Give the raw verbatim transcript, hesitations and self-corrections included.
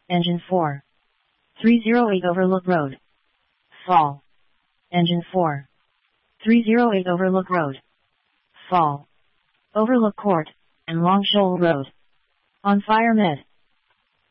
Engine four. three oh eight Overlook Road. Fall. Engine four. three oh eight Overlook Road. Fall. Overlook Court, and Long Shoal Road. On fire mid.